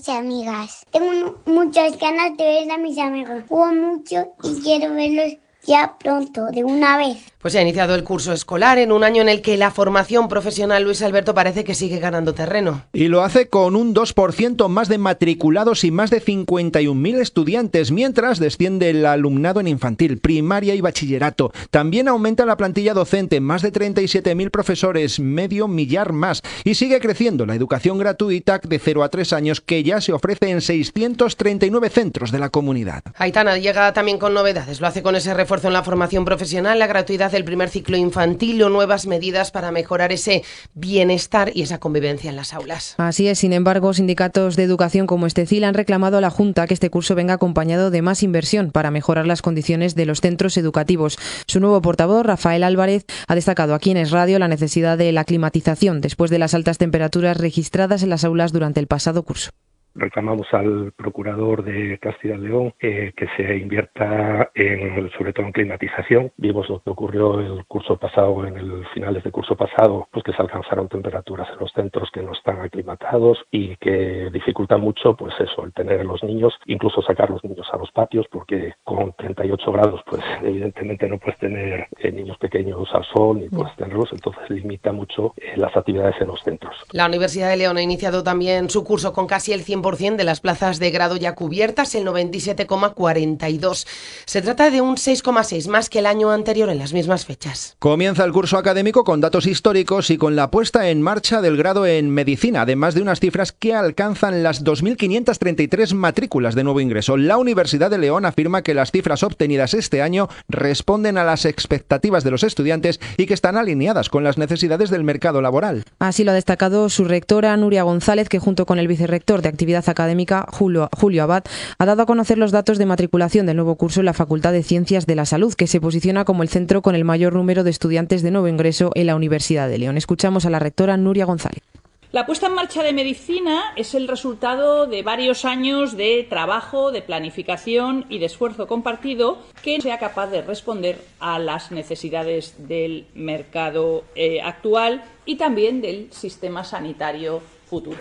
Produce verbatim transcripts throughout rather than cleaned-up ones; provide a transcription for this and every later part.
Amigas. Tengo muchas ganas de ver a mis amigos. Juego mucho y quiero verlos ya pronto, de una vez. Pues se ha iniciado el curso escolar en un año en el que la formación profesional, Luis Alberto, parece que sigue ganando terreno. Y lo hace con un dos por ciento más de matriculados y más de cincuenta y un mil estudiantes, mientras desciende el alumnado en infantil, primaria y bachillerato. También aumenta la plantilla docente, más de treinta y siete mil profesores, medio millar más. Y sigue creciendo la educación gratuita de cero a tres años, que ya se ofrece en seiscientos treinta y nueve centros de la comunidad. Aitana llega también con novedades. Lo hace con ese refuerzo en la formación profesional, la gratuidad del primer ciclo infantil o nuevas medidas para mejorar ese bienestar y esa convivencia en las aulas. Así es, sin embargo, sindicatos de educación como Estecil han reclamado a la Junta que este curso venga acompañado de más inversión para mejorar las condiciones de los centros educativos. Su nuevo portavoz, Rafael Álvarez, ha destacado aquí en Es Radio la necesidad de la climatización después de las altas temperaturas registradas en las aulas durante el pasado curso. Reclamamos al procurador de Castilla y León eh, que se invierta en, sobre todo en climatización. Vimos lo que ocurrió el curso pasado, en el finales del curso pasado, pues que se alcanzaron temperaturas en los centros que no están aclimatados y que dificulta mucho, pues eso, el tener a los niños, incluso sacar los niños a los patios, porque con treinta y ocho grados, pues evidentemente no puedes tener eh, niños pequeños al sol ni puedes tenerlos, entonces limita mucho eh, las actividades en los centros. La Universidad de León ha iniciado también su curso con casi el cien por ciento de las plazas de grado ya cubiertas, el noventa y siete coma cuarenta y dos. Se trata de un seis coma seis más que el año anterior en las mismas fechas. Comienza el curso académico con datos históricos y con la puesta en marcha del grado en medicina, además de unas cifras que alcanzan las dos mil quinientas treinta y tres matrículas de nuevo ingreso. La Universidad de León afirma que las cifras obtenidas este año responden a las expectativas de los estudiantes y que están alineadas con las necesidades del mercado laboral. Así lo ha destacado su rectora, Nuria González, que junto con el vicerrector de Actividad Académica, Julio, Julio Abad, ha dado a conocer los datos de matriculación del nuevo curso en la Facultad de Ciencias de la Salud, que se posiciona como el centro con el mayor número de estudiantes de nuevo ingreso en la Universidad de León. Escuchamos a la rectora Nuria González. La puesta en marcha de medicina es el resultado de varios años de trabajo, de planificación y de esfuerzo compartido que sea capaz de responder a las necesidades del mercado eh, actual y también del sistema sanitario futuro.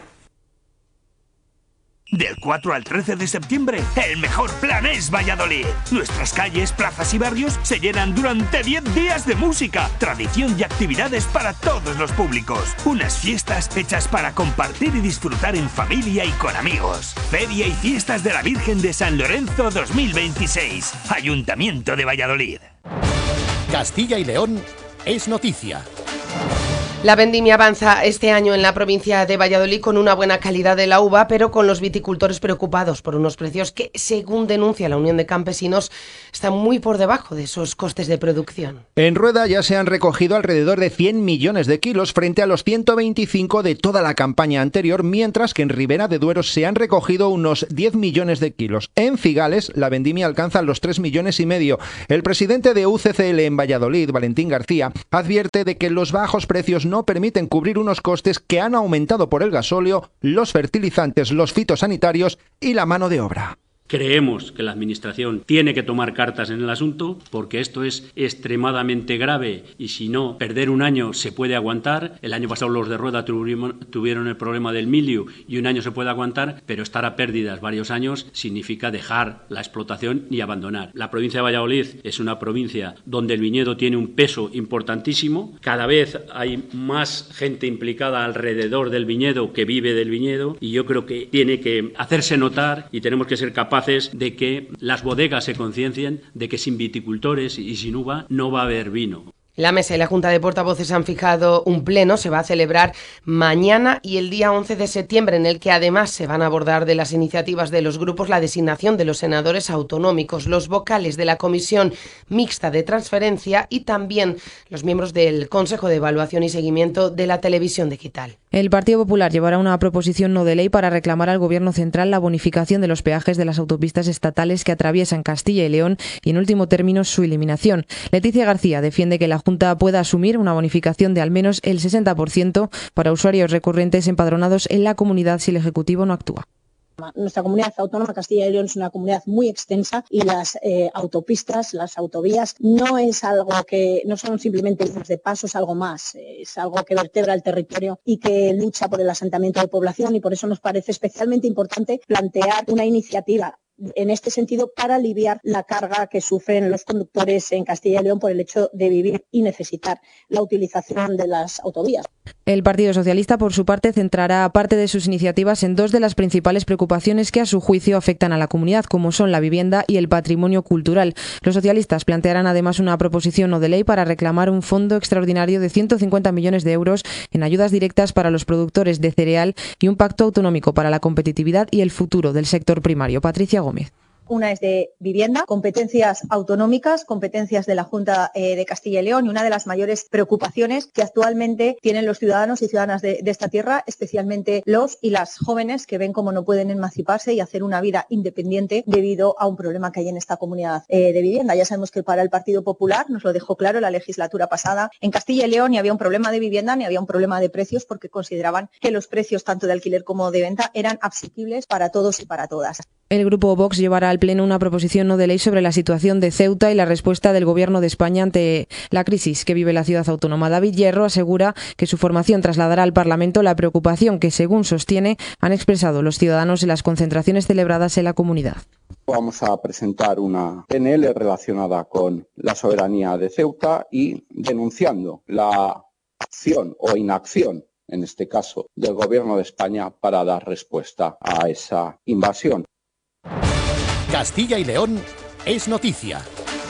Del cuatro al trece de septiembre, el mejor plan es Valladolid. Nuestras calles, plazas y barrios se llenan durante diez días de música, tradición y actividades para todos los públicos. Unas fiestas hechas para compartir y disfrutar en familia y con amigos. Feria y fiestas de la Virgen de San Lorenzo dos mil veintiséis. Ayuntamiento de Valladolid. Castilla y León es noticia. La vendimia avanza este año en la provincia de Valladolid con una buena calidad de la uva, pero con los viticultores preocupados por unos precios que, según denuncia la Unión de Campesinos, están muy por debajo de esos costes de producción. En Rueda ya se han recogido alrededor de cien millones de kilos frente a los ciento veinticinco de toda la campaña anterior, mientras que en Ribera de Duero se han recogido unos diez millones de kilos. En Cigales la vendimia alcanza los tres millones y medio. El presidente de U C C L en Valladolid, Valentín García, advierte de que los bajos precios no permiten cubrir unos costes que han aumentado por el gasóleo, los fertilizantes, los fitosanitarios y la mano de obra. Creemos que la Administración tiene que tomar cartas en el asunto porque esto es extremadamente grave y si no, perder un año se puede aguantar. El año pasado los de Rueda tuvieron el problema del milio y un año se puede aguantar, pero estar a pérdidas varios años significa dejar la explotación y abandonar. La provincia de Valladolid es una provincia donde el viñedo tiene un peso importantísimo. Cada vez hay más gente implicada alrededor del viñedo que vive del viñedo y yo creo que tiene que hacerse notar y tenemos que ser capaces de que las bodegas se conciencien de que sin viticultores y sin uva no va a haber vino. La Mesa y la Junta de Portavoces han fijado un pleno, se va a celebrar mañana y el día once de septiembre, en el que además se van a abordar de las iniciativas de los grupos la designación de los senadores autonómicos, los vocales de la Comisión Mixta de Transferencia y también los miembros del Consejo de Evaluación y Seguimiento de la Televisión Digital. El Partido Popular llevará una proposición no de ley para reclamar al Gobierno central la bonificación de los peajes de las autopistas estatales que atraviesan Castilla y León y, en último término, su eliminación. Leticia García defiende que la Junta pueda asumir una bonificación de al menos el sesenta por ciento para usuarios recurrentes empadronados en la comunidad si el Ejecutivo no actúa. Nuestra comunidad autónoma Castilla y León es una comunidad muy extensa y las eh, autopistas, las autovías, no es algo que no son simplemente líneas de paso, es algo más, es algo que vertebra el territorio y que lucha por el asentamiento de población, y por eso nos parece especialmente importante plantear una iniciativa en este sentido para aliviar la carga que sufren los conductores en Castilla y León por el hecho de vivir y necesitar la utilización de las autovías. El Partido Socialista, por su parte, centrará parte de sus iniciativas en dos de las principales preocupaciones que, a su juicio, afectan a la comunidad, como son la vivienda y el patrimonio cultural. Los socialistas plantearán además una proposición no de ley para reclamar un fondo extraordinario de ciento cincuenta millones de euros en ayudas directas para los productores de cereal y un pacto autonómico para la competitividad y el futuro del sector primario. Patricia Gómez. Una es de vivienda, competencias autonómicas, competencias de la Junta eh, de Castilla y León, y una de las mayores preocupaciones que actualmente tienen los ciudadanos y ciudadanas de, de esta tierra, especialmente los y las jóvenes que ven cómo no pueden emanciparse y hacer una vida independiente debido a un problema que hay en esta comunidad eh, de vivienda. Ya sabemos que para el Partido Popular, nos lo dejó claro la legislatura pasada, en Castilla y León ni había un problema de vivienda ni había un problema de precios, porque consideraban que los precios tanto de alquiler como de venta eran asequibles para todos y para todas. El Grupo Vox llevará al Pleno una proposición no de ley sobre la situación de Ceuta y la respuesta del Gobierno de España ante la crisis que vive la ciudad autónoma. David Hierro asegura que su formación trasladará al Parlamento la preocupación que, según sostiene, han expresado los ciudadanos en las concentraciones celebradas en la comunidad. Vamos a presentar una P N L relacionada con la soberanía de Ceuta y denunciando la acción o inacción, en este caso, del Gobierno de España para dar respuesta a esa invasión. Castilla y León es noticia.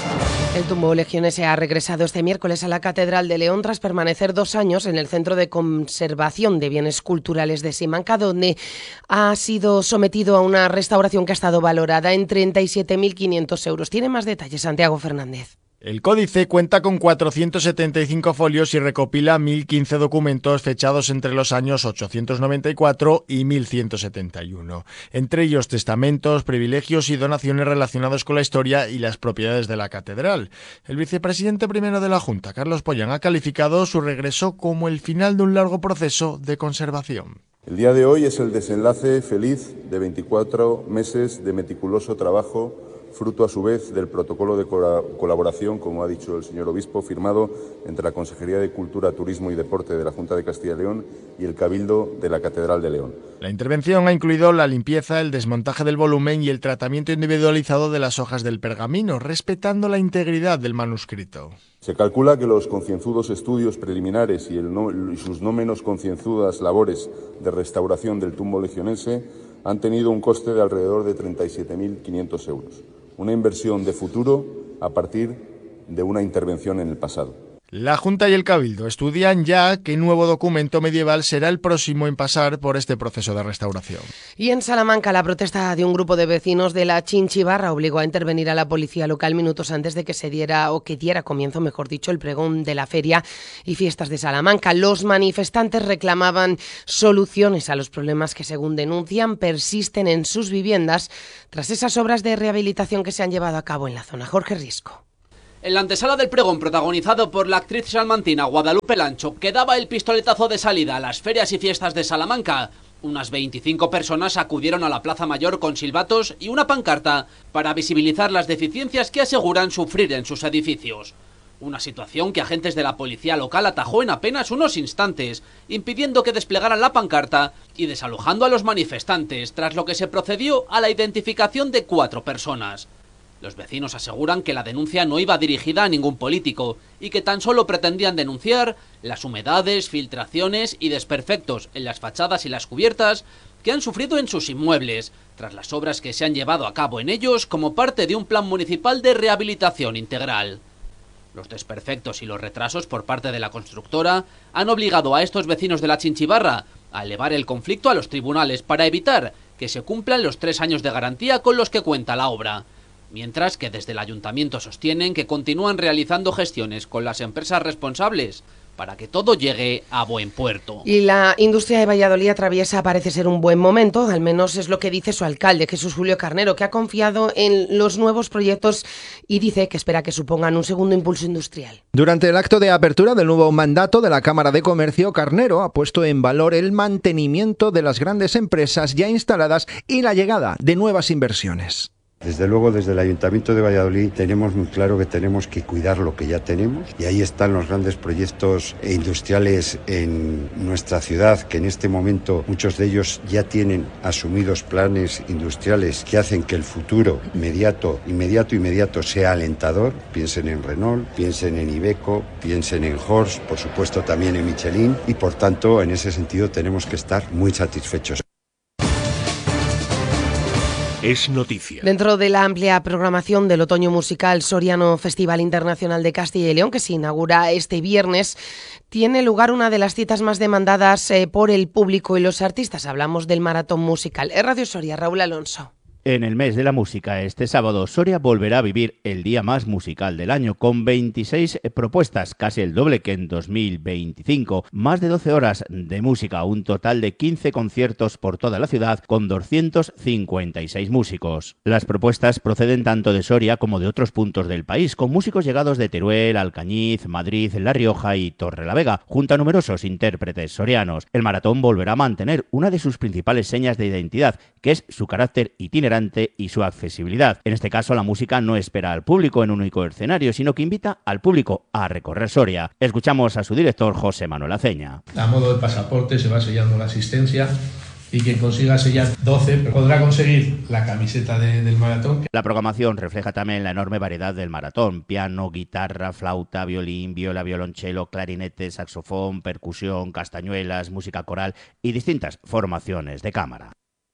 El tumbo Legionese ha regresado este miércoles a la Catedral de León tras permanecer dos años en el Centro de Conservación de Bienes Culturales de Simancas, donde ha sido sometido a una restauración que ha estado valorada en treinta y siete mil quinientos euros. Tiene más detalles Santiago Fernández. El códice cuenta con cuatrocientos setenta y cinco folios y recopila mil quince documentos fechados entre los años ochocientos noventa y cuatro y mil ciento setenta y uno, entre ellos testamentos, privilegios y donaciones relacionados con la historia y las propiedades de la catedral. El vicepresidente primero de la Junta, Carlos Pollán, ha calificado su regreso como el final de un largo proceso de conservación. El día de hoy es el desenlace feliz de veinticuatro meses de meticuloso trabajo, fruto a su vez del protocolo de colaboración, como ha dicho el señor obispo, firmado entre la Consejería de Cultura, Turismo y Deporte de la Junta de Castilla y León y el Cabildo de la Catedral de León. La intervención ha incluido la limpieza, el desmontaje del volumen y el tratamiento individualizado de las hojas del pergamino, respetando la integridad del manuscrito. Se calcula que los concienzudos estudios preliminares y, el no, y sus no menos concienzudas labores de restauración del tumbo legionense han tenido un coste de alrededor de treinta y siete mil quinientos euros. Una inversión de futuro a partir de una intervención en el pasado. La Junta y el Cabildo estudian ya qué nuevo documento medieval será el próximo en pasar por este proceso de restauración. Y en Salamanca, la protesta de un grupo de vecinos de la Chinchibarra obligó a intervenir a la policía local minutos antes de que se diera, o que diera comienzo, mejor dicho, el pregón de la feria y fiestas de Salamanca. Los manifestantes reclamaban soluciones a los problemas que, según denuncian, persisten en sus viviendas tras esas obras de rehabilitación que se han llevado a cabo en la zona. Jorge Risco. En la antesala del pregón, protagonizado por la actriz salmantina Guadalupe Lancho, que daba el pistoletazo de salida a las ferias y fiestas de Salamanca, unas veinticinco personas acudieron a la Plaza Mayor con silbatos y una pancarta para visibilizar las deficiencias que aseguran sufrir en sus edificios. Una situación que agentes de la policía local atajó en apenas unos instantes, impidiendo que desplegaran la pancarta y desalojando a los manifestantes, tras lo que se procedió a la identificación de cuatro personas. Los vecinos aseguran que la denuncia no iba dirigida a ningún político y que tan solo pretendían denunciar las humedades, filtraciones y desperfectos en las fachadas y las cubiertas que han sufrido en sus inmuebles, tras las obras que se han llevado a cabo en ellos como parte de un plan municipal de rehabilitación integral. Los desperfectos y los retrasos por parte de la constructora han obligado a estos vecinos de la Chinchibarra a elevar el conflicto a los tribunales para evitar que se cumplan los tres años de garantía con los que cuenta la obra. Mientras que desde el ayuntamiento sostienen que continúan realizando gestiones con las empresas responsables para que todo llegue a buen puerto. Y la industria de Valladolid atraviesa, parece ser, un buen momento, al menos es lo que dice su alcalde, Jesús Julio Carnero, que ha confiado en los nuevos proyectos y dice que espera que supongan un segundo impulso industrial. Durante el acto de apertura del nuevo mandato de la Cámara de Comercio, Carnero ha puesto en valor el mantenimiento de las grandes empresas ya instaladas y la llegada de nuevas inversiones. Desde luego, desde el Ayuntamiento de Valladolid tenemos muy claro que tenemos que cuidar lo que ya tenemos, y ahí están los grandes proyectos industriales en nuestra ciudad, que en este momento muchos de ellos ya tienen asumidos planes industriales que hacen que el futuro inmediato, inmediato, inmediato sea alentador. Piensen en Renault, piensen en Iveco, piensen en Horst, por supuesto también en Michelin, y por tanto en ese sentido tenemos que estar muy satisfechos. Es noticia. Dentro de la amplia programación del otoño musical Soriano Festival Internacional de Castilla y León, que se inaugura este viernes, tiene lugar una de las citas más demandadas eh, por el público y los artistas. Hablamos del maratón musical. Es Radio Soria, Raúl Alonso. En el mes de la música, este sábado, Soria volverá a vivir el día más musical del año, con veintiséis propuestas, casi el doble que en dos mil veinticinco. Más de doce horas de música, un total de quince conciertos por toda la ciudad, con doscientos cincuenta y seis músicos. Las propuestas proceden tanto de Soria como de otros puntos del país, con músicos llegados de Teruel, Alcañiz, Madrid, La Rioja y Torrelavega, junto a numerosos intérpretes sorianos. El maratón volverá a mantener una de sus principales señas de identidad, que es su carácter itinerante y su accesibilidad. En este caso, la música no espera al público en un único escenario, sino que invita al público a recorrer Soria. Escuchamos a su director, José Manuel Aceña. A modo de pasaporte se va sellando la asistencia, y quien consiga sellar doce podrá conseguir la camiseta de, del maratón. La programación refleja también la enorme variedad del maratón: piano, guitarra, flauta, violín, viola, violonchelo, clarinete, saxofón, percusión, castañuelas, música coral y distintas formaciones de cámara.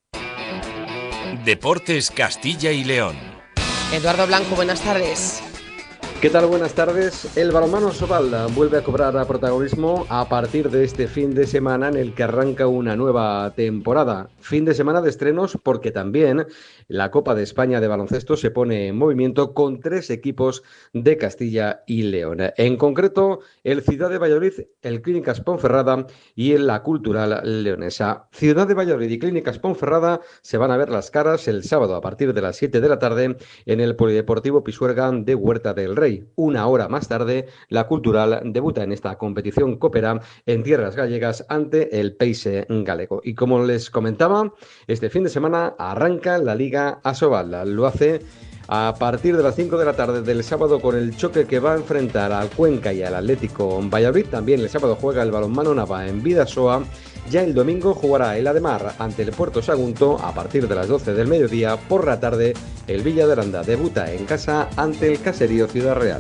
Deportes Castilla y León. Eduardo Blanco, buenas tardes. ¿Qué tal? Buenas tardes. El balonmano Asobal vuelve a cobrar protagonismo a partir de este fin de semana en el que arranca una nueva temporada. Fin de semana de estrenos porque también la Copa de España de baloncesto se pone en movimiento con tres equipos de Castilla y León. En concreto, el Ciudad de Valladolid, el Clínicas Ponferrada y el La Cultural Leonesa. Ciudad de Valladolid y Clínicas Ponferrada se van a ver las caras el sábado a partir de las siete de la tarde en el Polideportivo Pisuerga de Huerta del Rey. Una hora más tarde, la Cultural debuta en esta competición copera en tierras gallegas ante el Peise Galego. Y como les comentaba, este fin de semana arranca la Liga Asobal. Lo hace a partir de las cinco de la tarde del sábado con el choque que va a enfrentar al Cuenca y al Atlético Valladolid. También el sábado juega el balonmano Nava en Bidasoa. Ya el domingo jugará el Ademar ante el Puerto Sagunto a partir de las doce del mediodía. Por la tarde, el Villa de Aranda debuta en casa ante el Caserío Ciudad Real.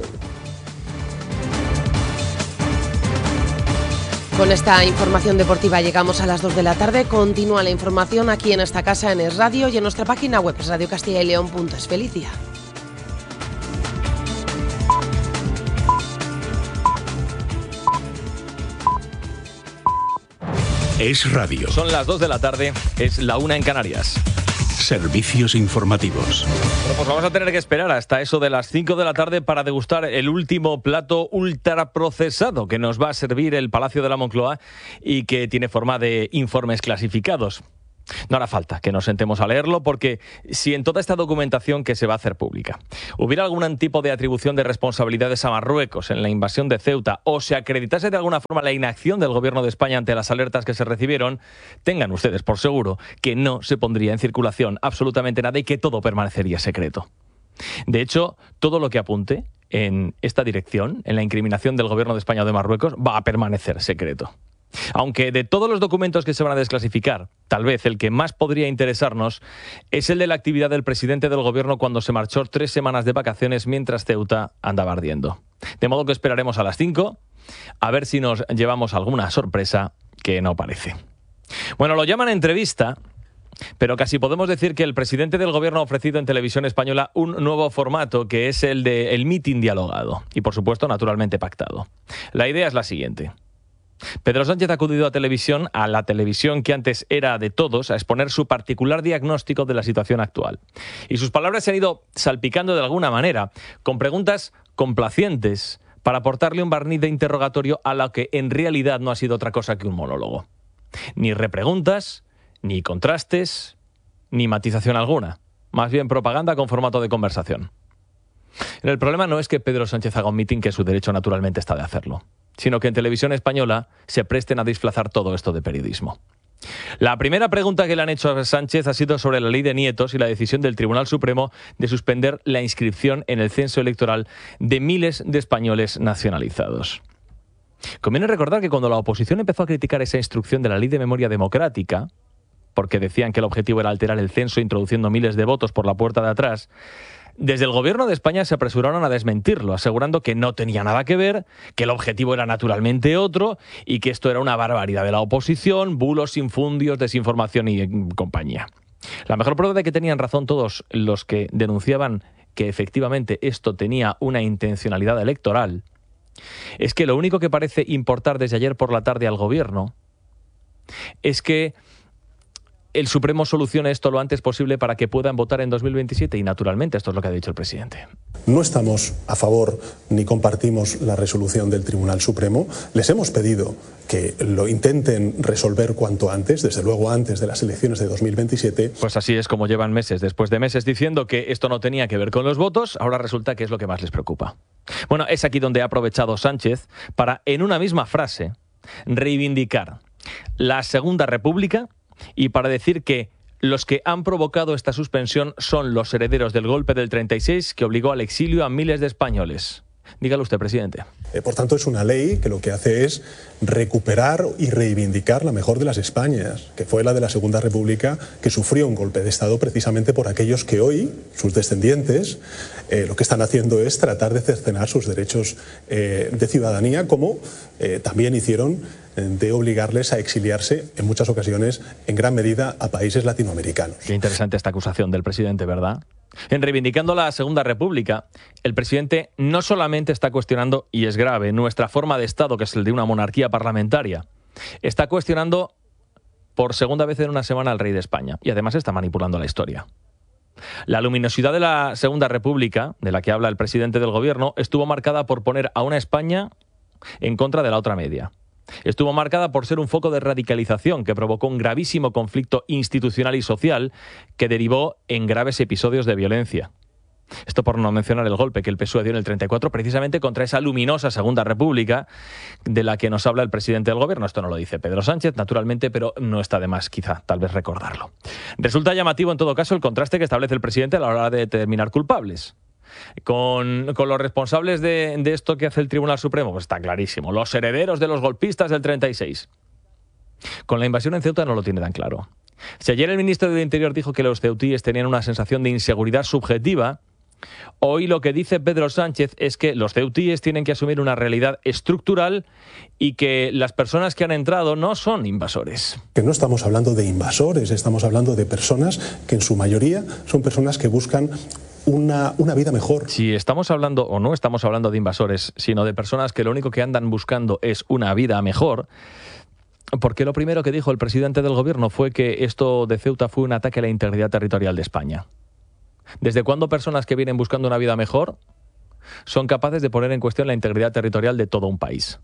Con esta información deportiva llegamos a las dos de la tarde. Continúa la información aquí en esta casa en Es Radio y en nuestra página web es radio castilla y león punto es. Feliz día. Es Radio. Son las dos de la tarde, es la una en Canarias. Servicios informativos. Bueno, pues vamos a tener que esperar hasta eso de las cinco de la tarde para degustar el último plato ultraprocesado que nos va a servir el Palacio de la Moncloa y que tiene forma de informes clasificados. No hará falta que nos sentemos a leerlo, porque si en toda esta documentación que se va a hacer pública hubiera algún tipo de atribución de responsabilidades a Marruecos en la invasión de Ceuta, o se acreditase de alguna forma la inacción del gobierno de España ante las alertas que se recibieron, tengan ustedes por seguro que no se pondría en circulación absolutamente nada y que todo permanecería secreto. De hecho, todo lo que apunte en esta dirección, en la incriminación del gobierno de España o de Marruecos, va a permanecer secreto. Aunque de todos los documentos que se van a desclasificar, tal vez el que más podría interesarnos es el de la actividad del presidente del gobierno cuando se marchó tres semanas de vacaciones mientras Ceuta andaba ardiendo. De modo que esperaremos a las cinco a ver si nos llevamos alguna sorpresa, que no parece. Bueno, lo llaman entrevista, pero casi podemos decir que el presidente del gobierno ha ofrecido en Televisión Española un nuevo formato, que es el de el mitin dialogado y, por supuesto, naturalmente pactado. La idea es la siguiente. Pedro Sánchez ha acudido a televisión, a la televisión que antes era de todos, a exponer su particular diagnóstico de la situación actual. Y sus palabras se han ido salpicando de alguna manera, con preguntas complacientes para aportarle un barniz de interrogatorio a lo que en realidad no ha sido otra cosa que un monólogo. Ni repreguntas, ni contrastes, ni matización alguna. Más bien propaganda con formato de conversación. El problema no es que Pedro Sánchez haga un mitin, que su derecho naturalmente está de hacerlo, sino que en Televisión Española se presten a disfrazar todo esto de periodismo. La primera pregunta que le han hecho a Sánchez ha sido sobre la ley de nietos y la decisión del Tribunal Supremo de suspender la inscripción en el censo electoral de miles de españoles nacionalizados. Conviene recordar que cuando la oposición empezó a criticar esa instrucción de la Ley de Memoria Democrática, porque decían que el objetivo era alterar el censo introduciendo miles de votos por la puerta de atrás, desde el Gobierno de España se apresuraron a desmentirlo, asegurando que no tenía nada que ver, que el objetivo era naturalmente otro y que esto era una barbaridad de la oposición, bulos, infundios, desinformación y compañía. La mejor prueba de que tenían razón todos los que denunciaban que efectivamente esto tenía una intencionalidad electoral es que lo único que parece importar desde ayer por la tarde al Gobierno es que el Supremo solucione esto lo antes posible para que puedan votar en dos mil veintisiete y, naturalmente, esto es lo que ha dicho el presidente. No estamos a favor ni compartimos la resolución del Tribunal Supremo. Les hemos pedido que lo intenten resolver cuanto antes, desde luego antes de las elecciones de dos mil veintisiete. Pues así es como llevan meses después de meses diciendo que esto no tenía que ver con los votos, ahora resulta que es lo que más les preocupa. Bueno, es aquí donde ha aprovechado Sánchez para, en una misma frase, reivindicar la Segunda República y para decir que los que han provocado esta suspensión son los herederos del golpe del treinta y seis que obligó al exilio a miles de españoles. Dígalo usted, presidente. Eh, por tanto, es una ley que lo que hace es recuperar y reivindicar la mejor de las Españas, que fue la de la Segunda República, que sufrió un golpe de Estado precisamente por aquellos que hoy, sus descendientes, eh, lo que están haciendo es tratar de cercenar sus derechos eh, de ciudadanía, como eh, también hicieron de obligarles a exiliarse en muchas ocasiones, en gran medida, a países latinoamericanos. Qué interesante esta acusación del presidente, ¿verdad? En reivindicando la Segunda República, el presidente no solamente está cuestionando, y es grave, nuestra forma de Estado, que es el de una monarquía parlamentaria, está cuestionando por segunda vez en una semana al rey de España, y además está manipulando la historia. La luminosidad de la Segunda República, de la que habla el presidente del gobierno, estuvo marcada por poner a una España en contra de la otra media. Estuvo marcada por ser un foco de radicalización que provocó un gravísimo conflicto institucional y social que derivó en graves episodios de violencia. Esto por no mencionar el golpe que el P S O E dio en el treinta y cuatro precisamente contra esa luminosa Segunda República de la que nos habla el presidente del gobierno. Esto no lo dice Pedro Sánchez, naturalmente, pero no está de más quizá, tal vez recordarlo. Resulta llamativo en todo caso el contraste que establece el presidente a la hora de determinar culpables. Con, con los responsables de, de esto que hace el Tribunal Supremo, pues está clarísimo. Los herederos de los golpistas del treinta y seis. Con la invasión en Ceuta no lo tiene tan claro. Si ayer el ministro del Interior dijo que los ceutíes tenían una sensación de inseguridad subjetiva, hoy lo que dice Pedro Sánchez es que los ceutíes tienen que asumir una realidad estructural y que las personas que han entrado no son invasores. Que no estamos hablando de invasores, estamos hablando de personas que en su mayoría son personas que buscan Una, una vida mejor. Si estamos hablando, o no estamos hablando de invasores, sino de personas que lo único que andan buscando es una vida mejor, porque lo primero que dijo el presidente del gobierno fue que esto de Ceuta fue un ataque a la integridad territorial de España. ¿Desde cuándo personas que vienen buscando una vida mejor son capaces de poner en cuestión la integridad territorial de todo un país?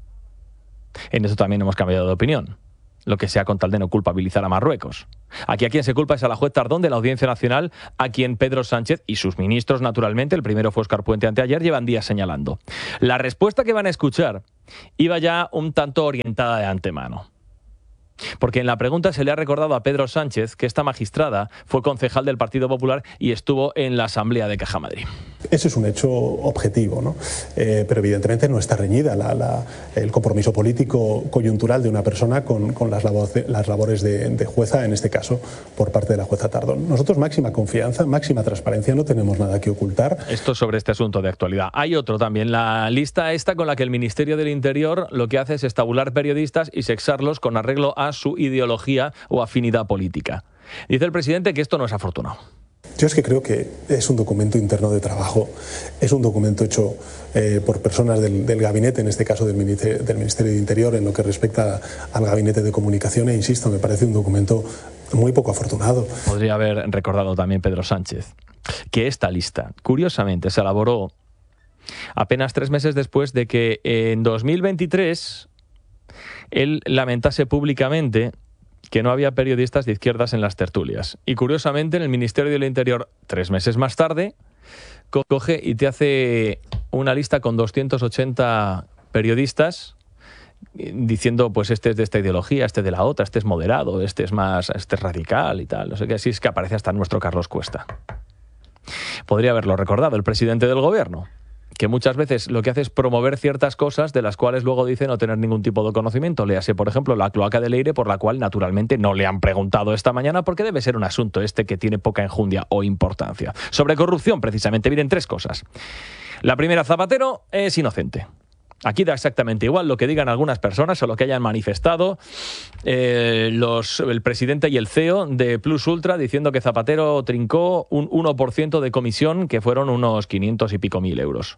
En eso también hemos cambiado de opinión. Lo que sea con tal de no culpabilizar a Marruecos. Aquí a quien se culpa es a la juez Tardón de la Audiencia Nacional, a quien Pedro Sánchez y sus ministros, naturalmente, el primero fue Óscar Puente anteayer, llevan días señalando. La respuesta que van a escuchar iba ya un tanto orientada de antemano. Porque en la pregunta se le ha recordado a Pedro Sánchez que esta magistrada fue concejal del Partido Popular y estuvo en la Asamblea de Caja Madrid. Ese es un hecho objetivo, ¿no? Eh, pero evidentemente no está reñida la, la, el compromiso político coyuntural de una persona con, con las, labores, las labores de, de jueza, en este caso por parte de la jueza Tardón. Nosotros máxima confianza, máxima transparencia, no tenemos nada que ocultar. Esto sobre este asunto de actualidad. Hay otro también, la lista esta con la que el Ministerio del Interior lo que hace es estabular periodistas y sexarlos con arreglo a su ideología o afinidad política. Dice el presidente que esto no es afortunado. Yo es que creo que es un documento interno de trabajo, es un documento hecho eh, por personas del, del gabinete, en este caso del Ministerio, del Ministerio de Interior, en lo que respecta al gabinete de comunicación, e insisto, me parece un documento muy poco afortunado. Podría haber recordado también Pedro Sánchez que esta lista, curiosamente, se elaboró apenas tres meses después de que en dos mil veintitrés él lamentase públicamente que no había periodistas de izquierdas en las tertulias. Y curiosamente, en el Ministerio del Interior, tres meses más tarde, coge y te hace una lista con doscientos ochenta periodistas diciendo, pues este es de esta ideología, este de la otra, este es moderado, este es más, este es radical y tal. No sé qué, así es que aparece hasta nuestro Carlos Cuesta. Podría haberlo recordado el presidente del gobierno, que muchas veces lo que hace es promover ciertas cosas de las cuales luego dice no tener ningún tipo de conocimiento. Léase, por ejemplo, la cloaca de Leire, por la cual naturalmente no le han preguntado esta mañana porque debe ser un asunto este que tiene poca enjundia o importancia. Sobre corrupción, precisamente, miren tres cosas. La primera, Zapatero es inocente. Aquí da exactamente igual lo que digan algunas personas o lo que hayan manifestado eh, los, el presidente y el C E O de Plus Ultra diciendo que Zapatero trincó un uno por ciento de comisión, que fueron unos quinientos y pico mil euros.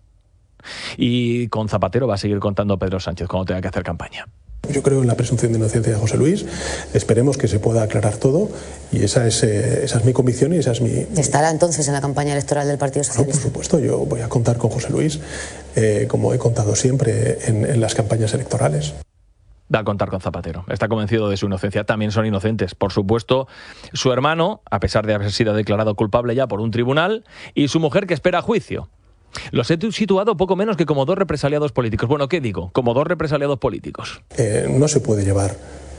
Y con Zapatero va a seguir contando Pedro Sánchez cuando tenga que hacer campaña. Yo creo en la presunción de inocencia de José Luis. Esperemos que se pueda aclarar todo y esa es, eh, esa es mi convicción y esa es mi... ¿Estará entonces en la campaña electoral del Partido Socialista? No, por supuesto, yo voy a contar con José Luis, eh, como he contado siempre en, en las campañas electorales. Va a contar con Zapatero. Está convencido de su inocencia. También son inocentes, por supuesto, su hermano, a pesar de haber sido declarado culpable ya por un tribunal, y su mujer, que espera juicio. Los he situado poco menos que como dos represaliados políticos. Bueno, ¿qué digo? Como dos represaliados políticos. Eh, no se puede llevar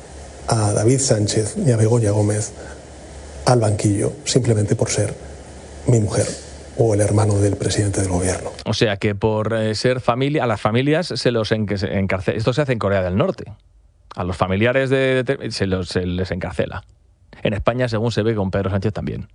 a David Sánchez ni a Begoña Gómez al banquillo simplemente por ser mi mujer o el hermano del presidente del gobierno. O sea que por eh, ser familia, a las familias se los encarcela. Esto se hace en Corea del Norte. A los familiares de, de, se, los, se les encarcela. En España, según se ve, con Pedro Sánchez también.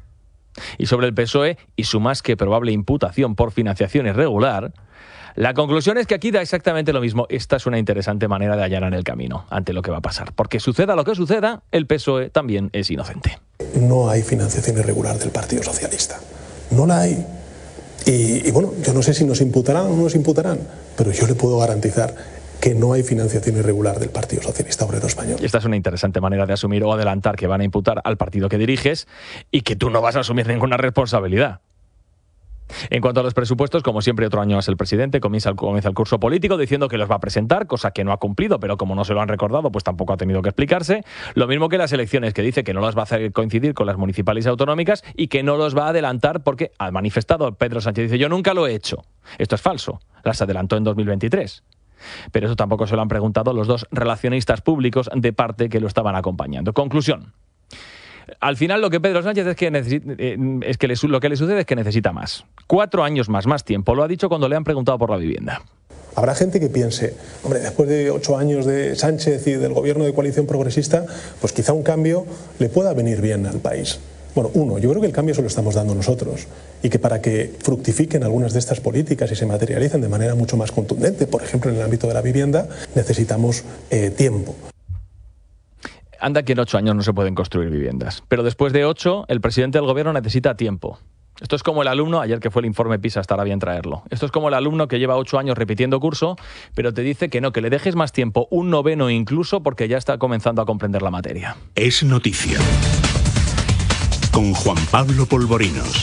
Y sobre el P S O E y su más que probable imputación por financiación irregular, la conclusión es que aquí da exactamente lo mismo. Esta es una interesante manera de allanar el camino ante lo que va a pasar. Porque suceda lo que suceda, el P S O E también es inocente. No hay financiación irregular del Partido Socialista. No la hay. Y, y bueno, yo no sé si nos imputarán o no nos imputarán, pero yo le puedo garantizar que no hay financiación irregular del Partido Socialista Obrero Español. Y esta es una interesante manera de asumir o adelantar que van a imputar al partido que diriges y que tú no vas a asumir ninguna responsabilidad. En cuanto a los presupuestos, como siempre, otro año más el presidente comienza el, comienza el curso político diciendo que los va a presentar, cosa que no ha cumplido, pero como no se lo han recordado, pues tampoco ha tenido que explicarse. Lo mismo que las elecciones, que dice que no las va a hacer coincidir con las municipales y autonómicas y que no los va a adelantar porque ha manifestado Pedro Sánchez. Dice, yo nunca lo he hecho. Esto es falso. Las adelantó en dos mil veintitrés. Pero eso tampoco se lo han preguntado los dos relacionistas públicos de parte que lo estaban acompañando. Conclusión. Al final lo que Pedro Sánchez es que, necesita, eh, es que le, lo que le sucede es que necesita más. Cuatro años más, más tiempo. Lo ha dicho cuando le han preguntado por la vivienda. Habrá gente que piense, hombre, después de ocho años de Sánchez y del gobierno de coalición progresista, pues quizá un cambio le pueda venir bien al país. Bueno, uno, yo creo que el cambio se lo estamos dando nosotros y que para que fructifiquen algunas de estas políticas y se materialicen de manera mucho más contundente, por ejemplo en el ámbito de la vivienda, necesitamos eh, tiempo. Anda que en ocho años no se pueden construir viviendas, pero después de ocho el presidente del gobierno necesita tiempo. Esto es como el alumno, ayer que fue el informe PISA, estará bien traerlo. Esto es como el alumno que lleva ocho años repitiendo curso, pero te dice que no, que le dejes más tiempo, un noveno incluso, porque ya está comenzando a comprender la materia. Es noticia. Con Juan Pablo Polvorinos.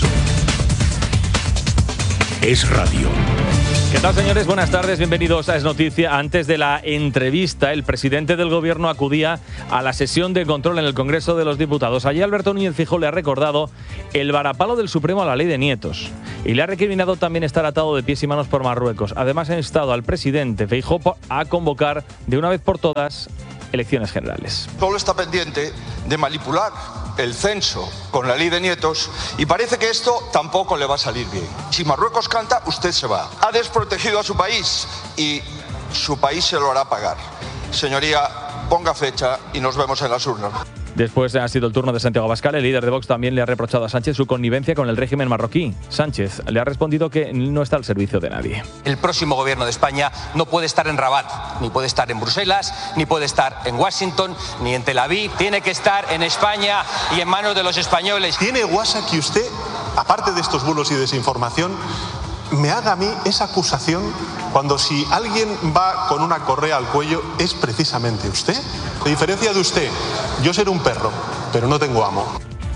Es radio. ¿Qué tal, señores? Buenas tardes, bienvenidos a Es Noticia. Antes de la entrevista, el presidente del gobierno acudía a la sesión de control en el Congreso de los Diputados. Allí Alberto Núñez Feijóo le ha recordado el varapalo del Supremo a la ley de nietos y le ha recriminado también estar atado de pies y manos por Marruecos. Además, ha instado al presidente Feijóo a convocar de una vez por todas elecciones generales. Solo está pendiente de manipular el censo con la ley de nietos y parece que esto tampoco le va a salir bien. Si Marruecos canta, usted se va. Ha desprotegido a su país y su país se lo hará pagar. Señoría, ponga fecha y nos vemos en las urnas. Después ha sido el turno de Santiago Abascal. El líder de Vox también le ha reprochado a Sánchez su connivencia con el régimen marroquí. Sánchez le ha respondido que no está al servicio de nadie. El próximo gobierno de España no puede estar en Rabat, ni puede estar en Bruselas, ni puede estar en Washington, ni en Tel Aviv. Tiene que estar en España y en manos de los españoles. ¿Tiene guasa que usted, aparte de estos bulos y desinformación, me haga a mí esa acusación cuando si alguien va con una correa al cuello es precisamente usted? A diferencia de usted, yo seré un perro, pero no tengo amo.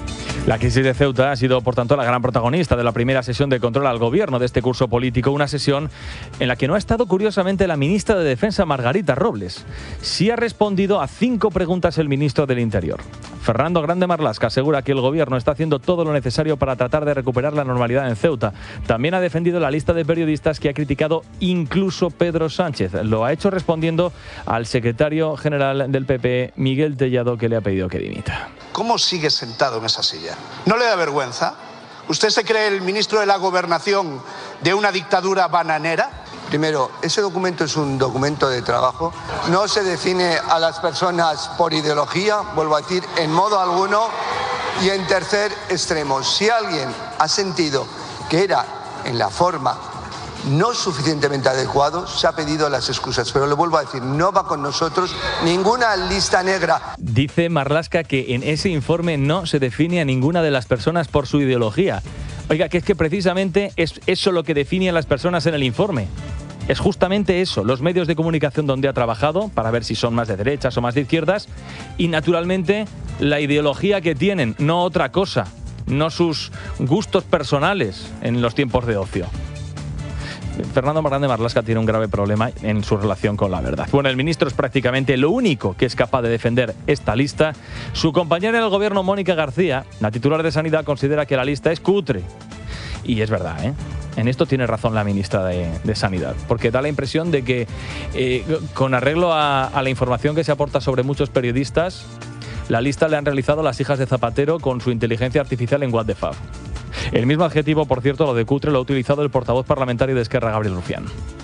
La crisis de Ceuta ha sido, por tanto, la gran protagonista de la primera sesión de control al gobierno de este curso político, una sesión en la que no ha estado, curiosamente, la ministra de Defensa, Margarita Robles. Sí ha respondido a cinco preguntas el ministro del Interior. Fernando Grande Marlaska asegura que el gobierno está haciendo todo lo necesario para tratar de recuperar la normalidad en Ceuta. También ha defendido la lista de periodistas que ha criticado incluso Pedro Sánchez. Lo ha hecho respondiendo al secretario general del P P, Miguel Tellado, que le ha pedido que dimita. ¿Cómo sigue sentado en esa silla? ¿No le da vergüenza? ¿Usted se cree el ministro de la Gobernación de una dictadura bananera? Primero, ese documento es un documento de trabajo. No se define a las personas por ideología, vuelvo a decir, en modo alguno. Y en tercer extremo, si alguien ha sentido que era en la forma no suficientemente adecuado, se ha pedido las excusas. Pero le vuelvo a decir, no va con nosotros ninguna lista negra. Dice Marlaska que en ese informe no se define a ninguna de las personas por su ideología. Oiga, que es que precisamente es eso lo que define a las personas en el informe. Es justamente eso, los medios de comunicación donde ha trabajado, para ver si son más de derechas o más de izquierdas, y naturalmente la ideología que tienen, no otra cosa, no sus gustos personales en los tiempos de ocio. Fernando Grande Marlaska tiene un grave problema en su relación con la verdad. Bueno, el ministro es prácticamente lo único que es capaz de defender esta lista. Su compañera en el gobierno, Mónica García, la titular de Sanidad, considera que la lista es cutre. Y es verdad, ¿eh? En esto tiene razón la ministra de, de Sanidad, porque da la impresión de que, eh, con arreglo a, a la información que se aporta sobre muchos periodistas, la lista le han realizado las hijas de Zapatero con su inteligencia artificial en What the Fuck. El mismo adjetivo, por cierto, lo de cutre, lo ha utilizado el portavoz parlamentario de Esquerra, Gabriel Rufián.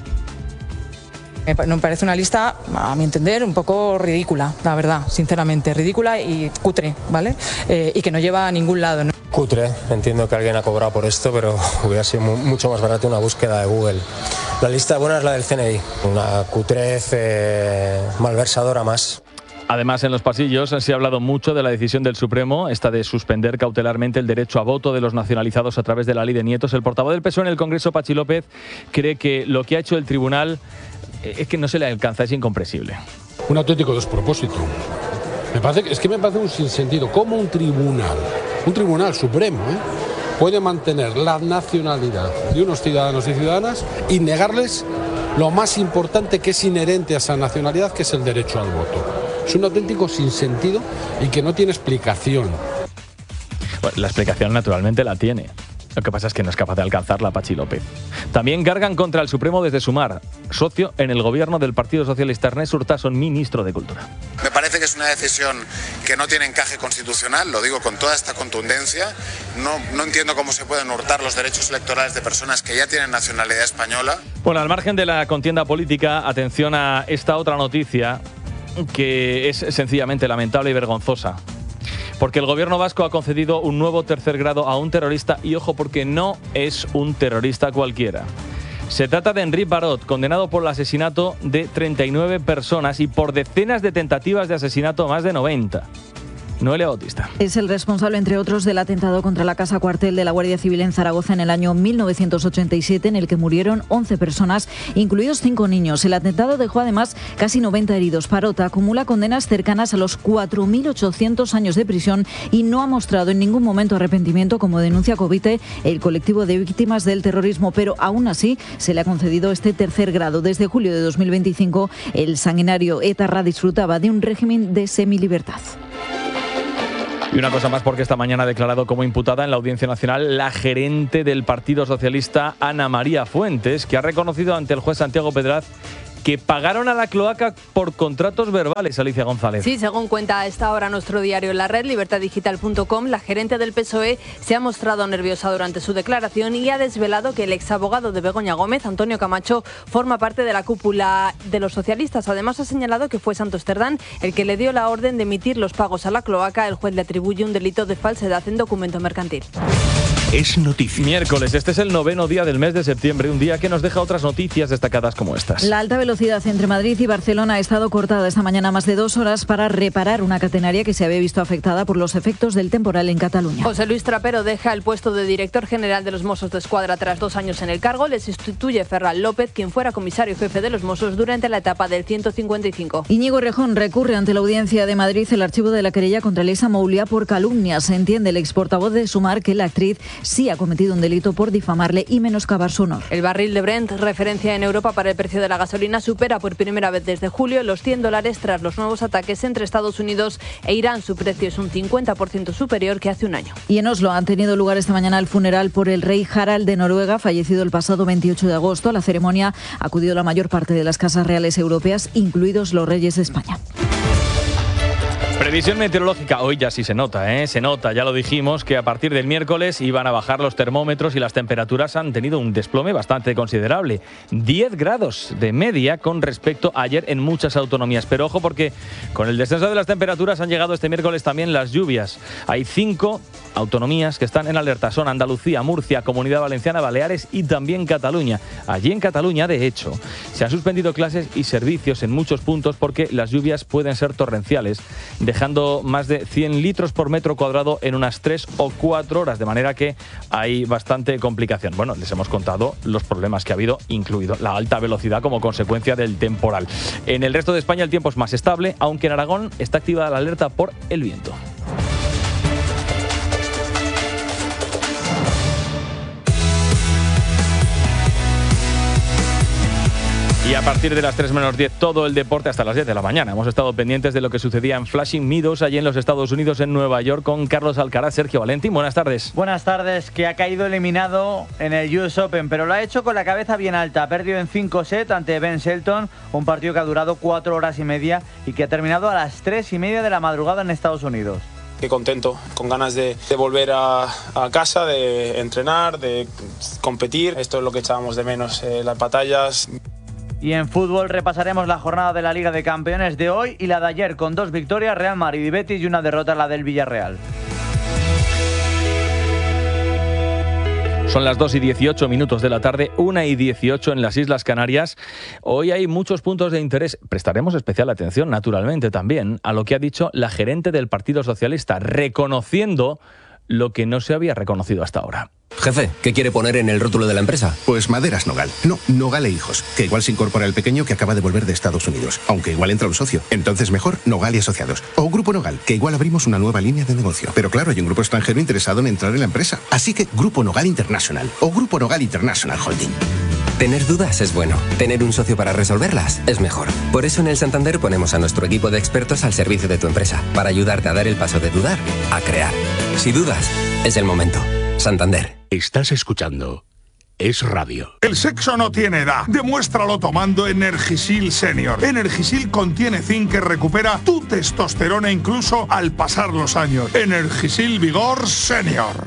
Me parece una lista, a mi entender, un poco ridícula, la verdad, sinceramente, ridícula y cutre, ¿vale? Eh, y que no lleva a ningún lado, ¿no? Cutre, entiendo que alguien ha cobrado por esto, pero hubiera sido mucho más barato una búsqueda de Google. La lista buena es la del C N I, una cutrez eh, malversadora más. Además, en los pasillos se ha hablado mucho de la decisión del Supremo, esta de suspender cautelarmente el derecho a voto de los nacionalizados a través de la ley de nietos. El portavoz del P S O E en el Congreso, Pachi López, cree que lo que ha hecho el tribunal es que no se le alcanza, es incomprensible. Un auténtico despropósito. Me parece, es que me parece un sinsentido. ¿Cómo un tribunal, un tribunal supremo, ¿eh? puede mantener la nacionalidad de unos ciudadanos y ciudadanas y negarles lo más importante que es inherente a esa nacionalidad, que es el derecho al voto? Es un auténtico sinsentido y que no tiene explicación. Bueno, la explicación naturalmente la tiene. Lo que pasa es que no es capaz de alcanzarla Pachi López. También cargan contra el Supremo desde Sumar, socio en el gobierno del Partido Socialista. Ernest Urtasun, ministro de Cultura. Me parece que es una decisión que no tiene encaje constitucional, lo digo con toda esta contundencia. No, no entiendo cómo se pueden hurtar los derechos electorales de personas que ya tienen nacionalidad española. Bueno, al margen de la contienda política, atención a esta otra noticia que es sencillamente lamentable y vergonzosa. Porque el gobierno vasco ha concedido un nuevo tercer grado a un terrorista, y ojo, porque no es un terrorista cualquiera. Se trata de Enric Barot, condenado por el asesinato de treinta y nueve personas y por decenas de tentativas de asesinato, más de noventa. Noelia Bautista. Es el responsable, entre otros, del atentado contra la casa cuartel de la Guardia Civil en Zaragoza en el año mil novecientos ochenta y siete, en el que murieron once personas, incluidos cinco niños. El atentado dejó además casi noventa heridos. Barot acumula condenas cercanas a los cuatro mil ochocientos años de prisión y no ha mostrado en ningún momento arrepentimiento, como denuncia Covite, el colectivo de víctimas del terrorismo. Pero aún así se le ha concedido este tercer grado. Desde julio de dos mil veinticinco, el sanguinario etarra disfrutaba de un régimen de semilibertad. Y una cosa más, porque esta mañana ha declarado como imputada en la Audiencia Nacional la gerente del Partido Socialista, Ana María Fuentes, que ha reconocido ante el juez Santiago Pedraz que pagaron a la cloaca por contratos verbales. Alicia González. Sí, según cuenta a esta hora nuestro diario en la red, libertad digital punto com, la gerente del P S O E se ha mostrado nerviosa durante su declaración y ha desvelado que el exabogado de Begoña Gómez, Antonio Camacho, forma parte de la cúpula de los socialistas. Además, ha señalado que fue Santos Cerdán el que le dio la orden de emitir los pagos a la cloaca. El juez le atribuye un delito de falsedad en documento mercantil. Es noticia. Miércoles, este es el noveno día del mes de septiembre, un día que nos deja otras noticias destacadas como estas. La alta velocidad entre Madrid y Barcelona ha estado cortada esta mañana más de dos horas para reparar una catenaria que se había visto afectada por los efectos del temporal en Cataluña. José Luis Trapero deja el puesto de director general de los Mossos de Escuadra tras dos años en el cargo. Le sustituye Ferran López, quien fuera comisario jefe de los Mossos durante la etapa del ciento cincuenta y cinco. Íñigo Errejón recurre ante la Audiencia de Madrid el archivo de la querella contra Elisa Moulia por calumnia. Se entiende el exportavoz de Sumar que la actriz sí ha cometido un delito por difamarle y menoscabar su honor. El barril de Brent, referencia en Europa para el precio de la gasolina, supera por primera vez desde julio los cien dólares tras los nuevos ataques entre Estados Unidos e Irán. Su precio es un cincuenta por ciento superior que hace un año. Y en Oslo han tenido lugar esta mañana el funeral por el rey Harald de Noruega, fallecido el pasado veintiocho de agosto. A la ceremonia ha acudido la mayor parte de las casas reales europeas, incluidos los reyes de España. Previsión meteorológica, hoy ya sí se nota, ¿eh? Se nota, ya lo dijimos, que a partir del miércoles iban a bajar los termómetros y las temperaturas han tenido un desplome bastante considerable. diez grados de media con respecto a ayer en muchas autonomías. Pero ojo porque con el descenso de las temperaturas han llegado este miércoles también las lluvias. Hay cinco autonomías que están en alerta. Son Andalucía, Murcia, Comunidad Valenciana, Baleares y también Cataluña. Allí en Cataluña, de hecho, se han suspendido clases y servicios en muchos puntos porque las lluvias pueden ser torrenciales, dejando más de cien litros por metro cuadrado en unas tres o cuatro horas, de manera que hay bastante complicación. Bueno, les hemos contado los problemas que ha habido, incluido la alta velocidad como consecuencia del temporal. En el resto de España el tiempo es más estable, aunque en Aragón está activada la alerta por el viento. Y a partir de las tres menos diez, todo el deporte hasta las diez de la mañana. Hemos estado pendientes de lo que sucedía en Flushing Meadows, allí en los Estados Unidos, en Nueva York, con Carlos Alcaraz. Sergio Valentín, buenas tardes. Buenas tardes, que ha caído eliminado en el U S Open, pero lo ha hecho con la cabeza bien alta. Ha perdido en cinco sets ante Ben Shelton, un partido que ha durado cuatro horas y media y que ha terminado a las tres y media de la madrugada en Estados Unidos. Qué contento, con ganas de, de volver a, a casa, de entrenar, de competir. Esto es lo que echábamos de menos, eh, las batallas. Y en fútbol repasaremos la jornada de la Liga de Campeones de hoy y la de ayer, con dos victorias, Real Madrid y Betis, y una derrota, la del Villarreal. Son las dos y dieciocho minutos de la tarde, una y dieciocho en las Islas Canarias. Hoy hay muchos puntos de interés. Prestaremos especial atención, naturalmente, también a lo que ha dicho la gerente del Partido Socialista, reconociendo lo que no se había reconocido hasta ahora. Jefe, ¿qué quiere poner en el rótulo de la empresa? Pues Maderas Nogal. No, Nogal e Hijos, que igual se incorpora el pequeño que acaba de volver de Estados Unidos, aunque igual entra un socio. Entonces mejor Nogal y Asociados. O Grupo Nogal, que igual abrimos una nueva línea de negocio. Pero claro, hay un grupo extranjero interesado en entrar en la empresa. Así que Grupo Nogal International o Grupo Nogal International Holding. Tener dudas es bueno. Tener un socio para resolverlas es mejor. Por eso en el Santander ponemos a nuestro equipo de expertos al servicio de tu empresa, para ayudarte a dar el paso de dudar a crear. Si dudas, es el momento. Santander. Estás escuchando Es Radio. El sexo no tiene edad. Demuéstralo tomando Energisil Senior. Energisil contiene zinc que recupera tu testosterona incluso al pasar los años. Energisil Vigor Senior.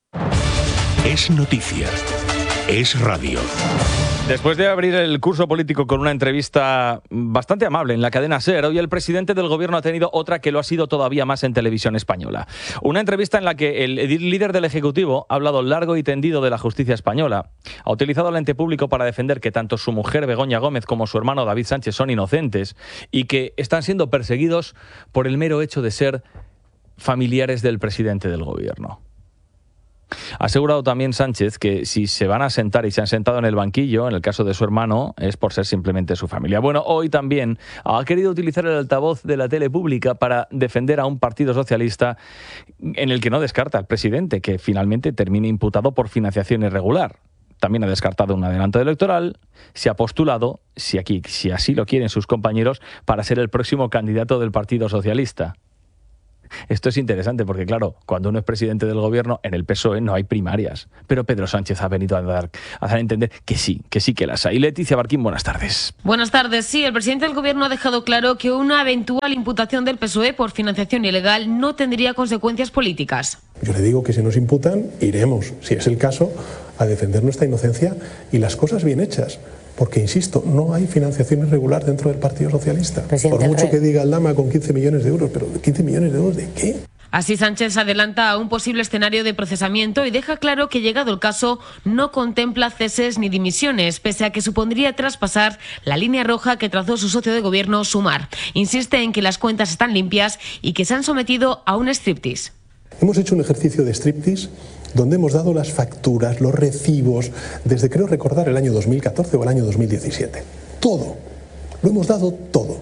Es noticia. Es Radio. Después de abrir el curso político con una entrevista bastante amable en la cadena SER, hoy el presidente del gobierno ha tenido otra que lo ha sido todavía más en televisión española. Una entrevista en la que el líder del Ejecutivo ha hablado largo y tendido de la justicia española. Ha utilizado el ente público para defender que tanto su mujer Begoña Gómez como su hermano David Sánchez son inocentes y que están siendo perseguidos por el mero hecho de ser familiares del presidente del gobierno. Ha asegurado también Sánchez que si se van a sentar y se han sentado en el banquillo, en el caso de su hermano, es por ser simplemente su familia. Bueno, hoy también ha querido utilizar el altavoz de la tele pública para defender a un partido socialista en el que no descarta al presidente, que finalmente termine imputado por financiación irregular. También ha descartado un adelanto electoral, se ha postulado, si, aquí, si así lo quieren sus compañeros, para ser el próximo candidato del Partido Socialista. Esto es interesante porque, claro, cuando uno es presidente del gobierno, en el P S O E no hay primarias. Pero Pedro Sánchez ha venido a dar, a dar a entender que sí, que sí que las hay. Leticia Barquín, buenas tardes. Buenas tardes. Sí, el presidente del gobierno ha dejado claro que una eventual imputación del P S O E por financiación ilegal no tendría consecuencias políticas. Yo le digo que si nos imputan, iremos, si es el caso, a defender nuestra inocencia y las cosas bien hechas. Porque, insisto, no hay financiación irregular dentro del Partido Socialista. Presidente, Por mucho que diga Aldama con quince millones de euros, pero ¿quince millones de euros de qué? Así Sánchez adelanta a un posible escenario de procesamiento y deja claro que, llegado el caso, no contempla ceses ni dimisiones, pese a que supondría traspasar la línea roja que trazó su socio de gobierno, Sumar. Insiste en que las cuentas están limpias y que se han sometido a un striptease. Hemos hecho un ejercicio de striptease donde hemos dado las facturas, los recibos, desde creo recordar el año dos mil catorce o el año dos mil diecisiete. Todo. Lo hemos dado todo.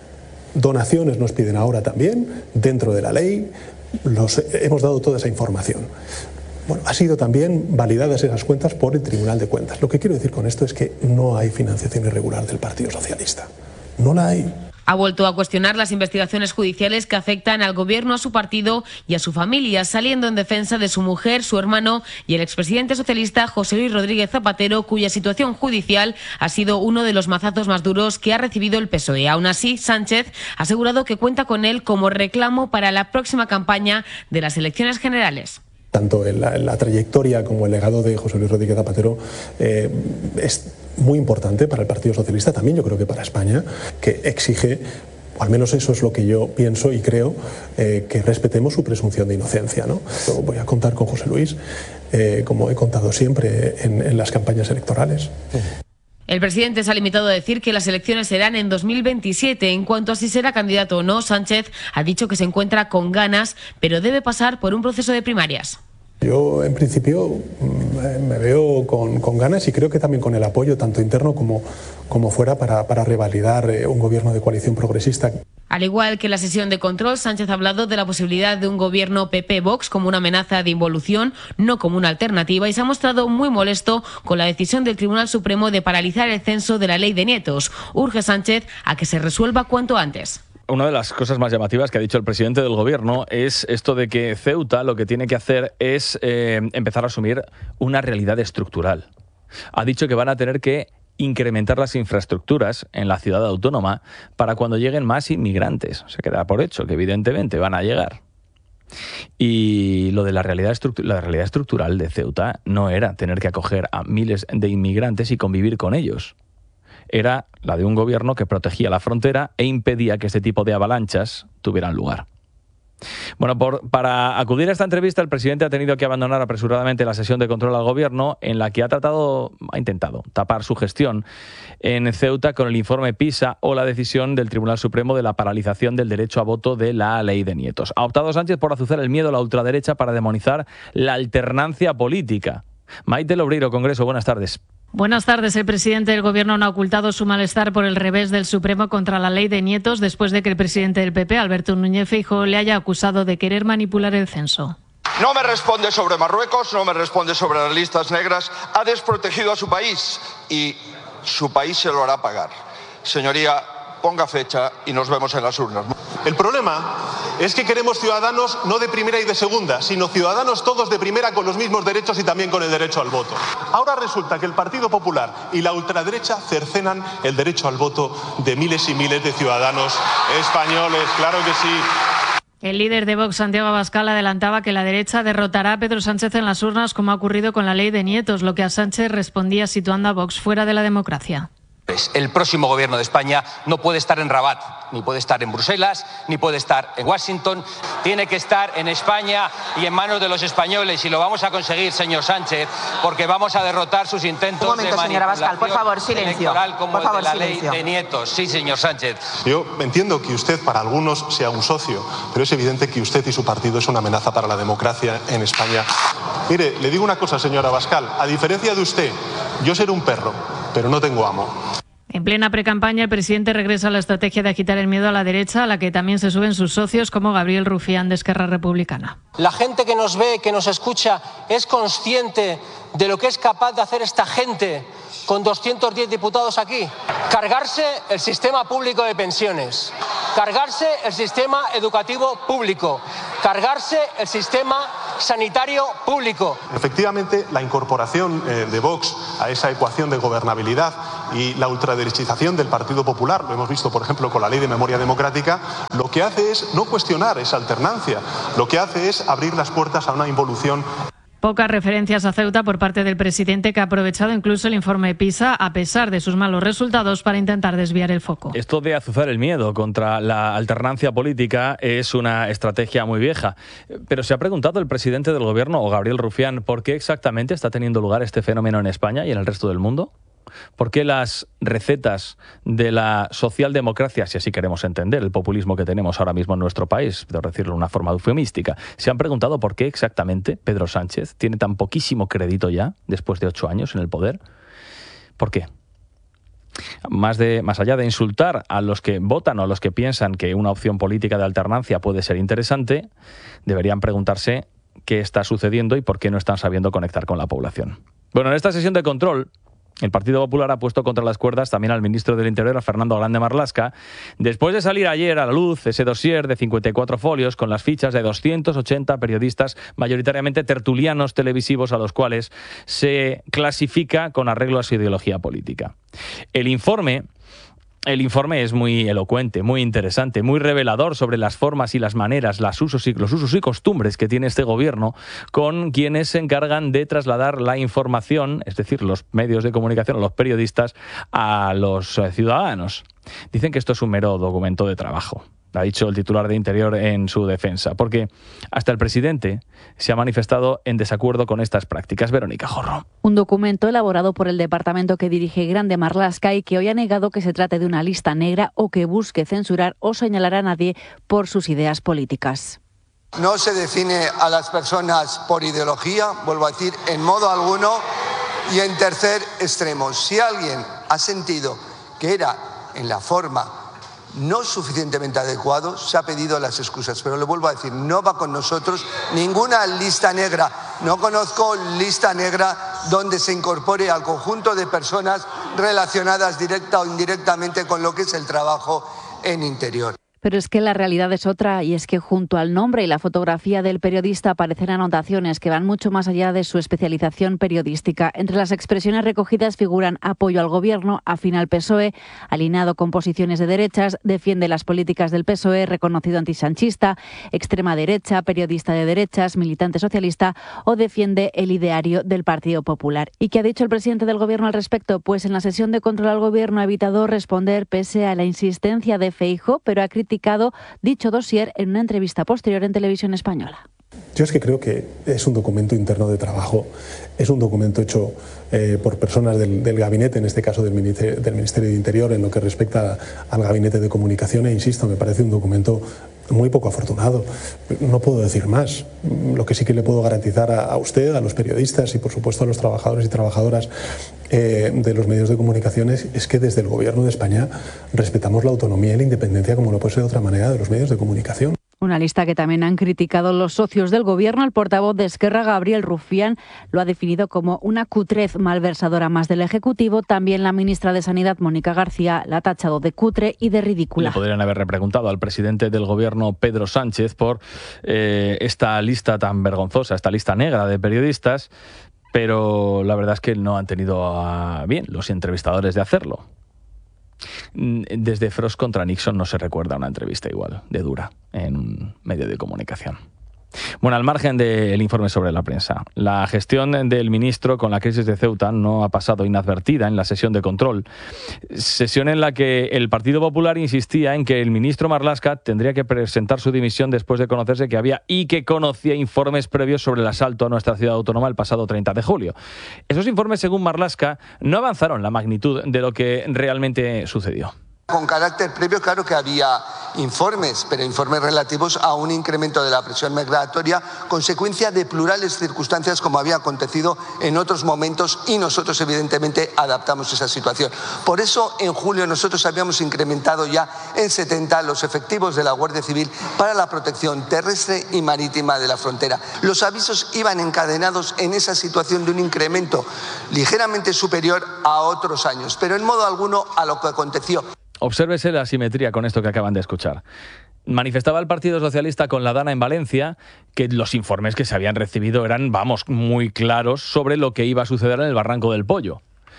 Donaciones nos piden ahora también, dentro de la ley, los, hemos dado toda esa información. Bueno, ha sido también validadas esas cuentas por el Tribunal de Cuentas. Lo que quiero decir con esto es que no hay financiación irregular del Partido Socialista. No la hay. Ha vuelto a cuestionar las investigaciones judiciales que afectan al gobierno, a su partido y a su familia, saliendo en defensa de su mujer, su hermano y el expresidente socialista José Luis Rodríguez Zapatero, cuya situación judicial ha sido uno de los mazazos más duros que ha recibido el P S O E. Aún así, Sánchez ha asegurado que cuenta con él como reclamo para la próxima campaña de las elecciones generales. Tanto en la, en la trayectoria como el legado de José Luis Rodríguez Zapatero eh, es muy importante para el Partido Socialista, también yo creo que para España, que exige, o al menos eso es lo que yo pienso y creo, eh, que respetemos su presunción de inocencia, ¿no? Yo voy a contar con José Luis, eh, como he contado siempre en, en las campañas electorales. El presidente se ha limitado a decir que las elecciones serán en dos mil veintisiete. En cuanto a si será candidato o no, Sánchez ha dicho que se encuentra con ganas, pero debe pasar por un proceso de primarias. Yo, en principio, me veo con, con ganas y creo que también con el apoyo, tanto interno como, como fuera, para, para revalidar un gobierno de coalición progresista. Al igual que en la sesión de control, Sánchez ha hablado de la posibilidad de un gobierno P P-Vox como una amenaza de involución, no como una alternativa, y se ha mostrado muy molesto con la decisión del Tribunal Supremo de paralizar el censo de la ley de nietos. Urge Sánchez a que se resuelva cuanto antes. Una de las cosas más llamativas que ha dicho el presidente del gobierno es esto de que Ceuta lo que tiene que hacer es eh, empezar a asumir una realidad estructural. Ha dicho que van a tener que incrementar las infraestructuras en la ciudad autónoma para cuando lleguen más inmigrantes. Se queda por hecho que evidentemente van a llegar. Y lo de la realidad, estructu- la realidad estructural de Ceuta no era tener que acoger a miles de inmigrantes y convivir con ellos. Era la de un gobierno que protegía la frontera e impedía que este tipo de avalanchas tuvieran lugar. Bueno, por, para acudir a esta entrevista, el presidente ha tenido que abandonar apresuradamente la sesión de control al gobierno, en la que ha tratado, ha intentado tapar su gestión en Ceuta con el informe PISA o la decisión del Tribunal Supremo de la paralización del derecho a voto de la ley de nietos. Ha optado Sánchez por azuzar el miedo a la ultraderecha para demonizar la alternancia política. Maite Lobreiro, Congreso, buenas tardes. Buenas tardes. El presidente del Gobierno no ha ocultado su malestar por el revés del Supremo contra la ley de nietos después de que el presidente del P P, Alberto Núñez Feijóo, le haya acusado de querer manipular el censo. No me responde sobre Marruecos, no me responde sobre las listas negras. Ha desprotegido a su país y su país se lo hará pagar. Señoría, ponga fecha y nos vemos en las urnas. El problema es que queremos ciudadanos no de primera y de segunda, sino ciudadanos todos de primera con los mismos derechos y también con el derecho al voto. Ahora resulta que el Partido Popular y la ultraderecha cercenan el derecho al voto de miles y miles de ciudadanos españoles. Claro que sí. El líder de Vox, Santiago Abascal, adelantaba que la derecha derrotará a Pedro Sánchez en las urnas, como ha ocurrido con la ley de nietos, lo que a Sánchez respondía situando a Vox fuera de la democracia. El próximo gobierno de España no puede estar en Rabat, ni puede estar en Bruselas, ni puede estar en Washington. Tiene que estar en España y en manos de los españoles, y lo vamos a conseguir, señor Sánchez, porque vamos a derrotar sus intentos Un momento, de señora manipulación Abascal, por favor, silencio. electoral como Por el favor, de la silencio. ley de nietos. Sí, señor Sánchez. Yo entiendo que usted para algunos sea un socio, pero es evidente que usted y su partido es una amenaza para la democracia en España. Mire, le digo una cosa, señora Abascal. A diferencia de usted, yo seré un perro, pero no tengo amo. En plena precampaña, el presidente regresa a la estrategia de agitar el miedo a la derecha, a la que también se suben sus socios, como Gabriel Rufián, de Esquerra Republicana. La gente que nos ve, que nos escucha, es consciente de lo que es capaz de hacer esta gente con doscientos diez diputados aquí. Cargarse el sistema público de pensiones, cargarse el sistema educativo público, cargarse el sistema sanitario público. Efectivamente, la incorporación eh, de Vox a esa ecuación de gobernabilidad y la ultraderechización del Partido Popular, lo hemos visto por ejemplo con la Ley de Memoria Democrática, lo que hace es no cuestionar esa alternancia, lo que hace es abrir las puertas a una involución. Pocas referencias a Ceuta por parte del presidente, que ha aprovechado incluso el informe PISA, a pesar de sus malos resultados, para intentar desviar el foco. Esto de azuzar el miedo contra la alternancia política es una estrategia muy vieja. Pero ¿se ha preguntado el presidente del gobierno, o Gabriel Rufián, por qué exactamente está teniendo lugar este fenómeno en España y en el resto del mundo? ¿Por qué las recetas de la socialdemocracia, si así queremos entender el populismo que tenemos ahora mismo en nuestro país, de decirlo de una forma eufemística, se han preguntado por qué exactamente Pedro Sánchez tiene tan poquísimo crédito ya, después de ocho años en el poder? ¿Por qué? Más, de, más allá de insultar a los que votan o a los que piensan que una opción política de alternancia puede ser interesante, deberían preguntarse qué está sucediendo y por qué no están sabiendo conectar con la población. Bueno, en esta sesión de control, el Partido Popular ha puesto contra las cuerdas también al ministro del Interior, a Fernando Grande Marlaska, después de salir ayer a la luz ese dossier de cincuenta y cuatro folios con las fichas de doscientos ochenta periodistas, mayoritariamente tertulianos televisivos, a los cuales se clasifica con arreglo a su ideología política. El informe... El informe es muy elocuente, muy interesante, muy revelador sobre las formas y las maneras, las usos y, los usos y costumbres que tiene este gobierno con quienes se encargan de trasladar la información, es decir, los medios de comunicación, los periodistas, a los ciudadanos. Dicen que esto es un mero documento de trabajo, ha dicho el titular de Interior en su defensa, porque hasta el presidente se ha manifestado en desacuerdo con estas prácticas. Verónica Jorro. Un documento elaborado por el departamento que dirige Grande Marlaska y que hoy ha negado que se trate de una lista negra o que busque censurar o señalar a nadie por sus ideas políticas. No se define a las personas por ideología, vuelvo a decir, en modo alguno. Y en tercer extremo, si alguien ha sentido que era en la forma no suficientemente adecuado, se ha pedido las excusas. Pero le vuelvo a decir, no va con nosotros ninguna lista negra. No conozco lista negra donde se incorpore al conjunto de personas relacionadas directa o indirectamente con lo que es el trabajo en Interior. Pero es que la realidad es otra, y es que junto al nombre y la fotografía del periodista aparecen anotaciones que van mucho más allá de su especialización periodística. Entre las expresiones recogidas figuran apoyo al gobierno, afín al P S O E, alineado con posiciones de derechas, defiende las políticas del P S O E, reconocido antisanchista, extrema derecha, periodista de derechas, militante socialista, o defiende el ideario del Partido Popular. ¿Y qué ha dicho el presidente del gobierno al respecto? Pues en la sesión de control al gobierno ha evitado responder pese a la insistencia de Feijóo, pero ha criticado dicho dossier en una entrevista posterior en Televisión Española. Yo es que creo que es un documento interno de trabajo, es un documento hecho eh, por personas del, del gabinete, en este caso del Ministerio, del Ministerio de Interior, en lo que respecta al gabinete de comunicación, e insisto, me parece un documento muy poco afortunado. No puedo decir más. Lo que sí que le puedo garantizar a, a usted, a los periodistas y por supuesto a los trabajadores y trabajadoras eh, de los medios de comunicación es, es que desde el Gobierno de España respetamos la autonomía y la independencia, como no puede ser de otra manera, de los medios de comunicación. Una lista que también han criticado los socios del gobierno. El portavoz de Esquerra, Gabriel Rufián, lo ha definido como una cutrez malversadora más del Ejecutivo. También la ministra de Sanidad, Mónica García, la ha tachado de cutre y de ridícula. Le podrían haber repreguntado al presidente del gobierno, Pedro Sánchez, por eh, esta lista tan vergonzosa, esta lista negra de periodistas, pero la verdad es que no han tenido a bien los entrevistadores de hacerlo. Desde Frost contra Nixon no se recuerda una entrevista igual de dura en un medio de comunicación. Bueno, al margen del informe sobre la prensa, la gestión del ministro con la crisis de Ceuta no ha pasado inadvertida en la sesión de control. Sesión en la que el Partido Popular insistía en que el ministro Marlaska tendría que presentar su dimisión después de conocerse que había y que conocía informes previos sobre el asalto a nuestra ciudad autónoma el pasado treinta de julio. Esos informes, según Marlaska, no avanzaron la magnitud de lo que realmente sucedió. Con carácter previo, claro que había informes, pero informes relativos a un incremento de la presión migratoria, consecuencia de plurales circunstancias como había acontecido en otros momentos, y nosotros evidentemente adaptamos esa situación. Por eso en julio nosotros habíamos incrementado ya en setenta los efectivos de la Guardia Civil para la protección terrestre y marítima de la frontera. Los avisos iban encadenados en esa situación de un incremento ligeramente superior a otros años, pero en modo alguno a lo que aconteció. Obsérvese la asimetría con esto que acaban de escuchar. Manifestaba el Partido Socialista con la Dana en Valencia que los informes que se habían recibido eran, vamos, muy claros sobre lo que iba a suceder en el Barranco del Pollo.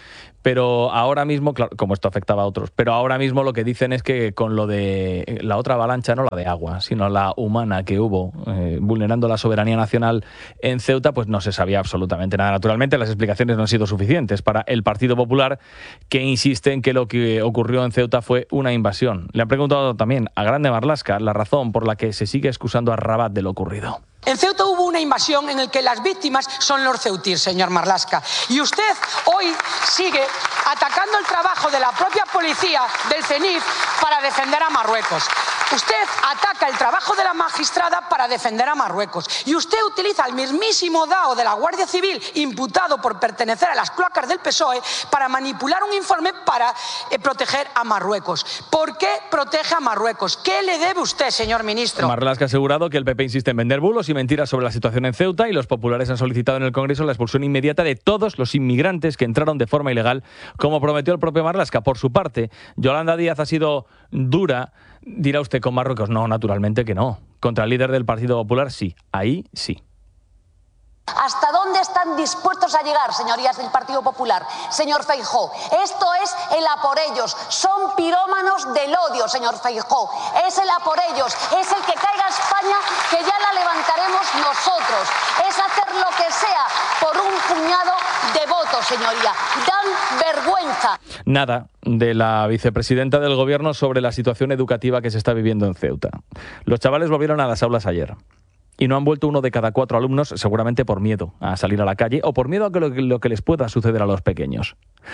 pero ahora mismo, claro, como esto afectaba a otros, pero ahora mismo lo que dicen es que con lo de la otra avalancha, no la de agua, sino la humana que hubo, eh, vulnerando la soberanía nacional en Ceuta, pues no se sabía absolutamente nada. Naturalmente, las explicaciones no han sido suficientes para el Partido Popular, que insiste en que lo que ocurrió en Ceuta fue una invasión. Le han preguntado también a Grande Marlaska la razón por la que se sigue excusando a Rabat de lo ocurrido. En Ceuta hubo una invasión en la que las víctimas son los ceutíes, señor Marlaska. Y usted hoy sigue atacando el trabajo de la propia policía del CENIF para defender a Marruecos. Usted ataca el trabajo de la magistrada para defender a Marruecos. Y usted utiliza al mismísimo D A O de la Guardia Civil, imputado por pertenecer a las cloacas del P S O E, para manipular un informe para eh, proteger a Marruecos. ¿Por qué protege a Marruecos? ¿Qué le debe usted, señor ministro? Marlaska ha asegurado que el P P insiste en vender bulos y mentiras sobre la situación en Ceuta, y los populares han solicitado en el Congreso la expulsión inmediata de todos los inmigrantes que entraron de forma ilegal, como prometió el propio Marlaska. Por su parte, Yolanda Díaz ha sido dura. Dirá usted, con Marruecos. No, naturalmente que no. Contra el líder del Partido Popular, sí. Ahí sí. ¿Hasta dónde están dispuestos a llegar, señorías del Partido Popular? Señor Feijóo, esto es el a por ellos. Son pirómanos del odio, señor Feijóo. Es el a por ellos. Es el que caiga España, que ya la levantaremos nosotros. Es hacer lo que sea por un puñado de votos, señoría. Dan vergüenza. Nada de la vicepresidenta del Gobierno sobre la situación educativa que se está viviendo en Ceuta. Los chavales volvieron a las aulas ayer. Y no han vuelto uno de cada cuatro alumnos, seguramente por miedo a salir a la calle o por miedo a que lo, lo que les pueda suceder a los pequeños.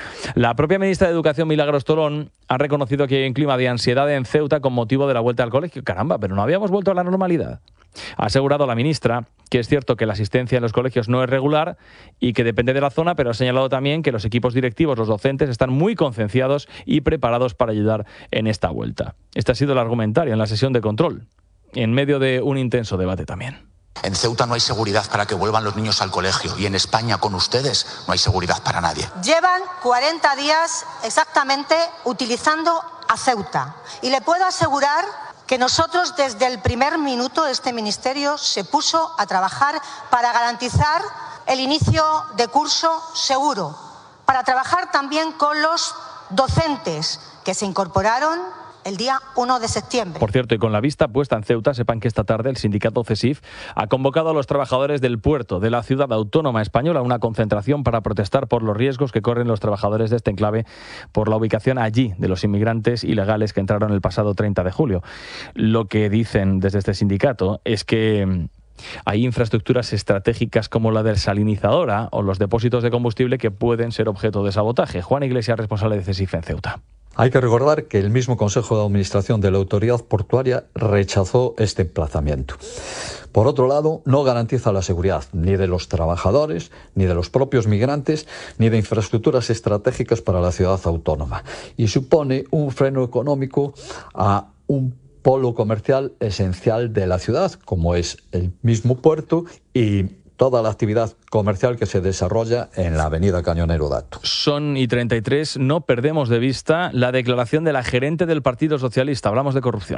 La propia ministra de Educación, Milagros Tolón, ha reconocido que hay un clima de ansiedad en Ceuta con motivo de la vuelta al colegio. Caramba, pero no habíamos vuelto a la normalidad. Ha asegurado la ministra que es cierto que la asistencia en los colegios no es regular y que depende de la zona, pero ha señalado también que los equipos directivos, los docentes, están muy concienciados y preparados para ayudar en esta vuelta. Este ha sido el argumentario en la sesión de control, en medio de un intenso debate también. En Ceuta no hay seguridad para que vuelvan los niños al colegio y en España con ustedes no hay seguridad para nadie. Llevan cuarenta días exactamente utilizando a Ceuta y le puedo asegurar que nosotros desde el primer minuto este ministerio se puso a trabajar para garantizar el inicio de curso seguro, para trabajar también con los docentes que se incorporaron el día uno de septiembre. Por cierto, y con la vista puesta en Ceuta, sepan que esta tarde el sindicato CESIF ha convocado a los trabajadores del puerto de la ciudad autónoma española a una concentración para protestar por los riesgos que corren los trabajadores de este enclave por la ubicación allí de los inmigrantes ilegales que entraron el pasado treinta de julio. Lo que dicen desde este sindicato es que hay infraestructuras estratégicas como la desalinizadora o los depósitos de combustible que pueden ser objeto de sabotaje. Juan Iglesias, responsable de CESIF en Ceuta. Hay que recordar que el mismo Consejo de Administración de la Autoridad Portuaria rechazó este emplazamiento. Por otro lado, no garantiza la seguridad ni de los trabajadores, ni de los propios migrantes, ni de infraestructuras estratégicas para la ciudad autónoma. Y supone un freno económico a un polo comercial esencial de la ciudad, como es el mismo puerto y toda la actividad comercial que se desarrolla en la avenida Cañonero Dato. Son y treinta y tres, no perdemos de vista la declaración de la gerente del Partido Socialista. Hablamos de corrupción.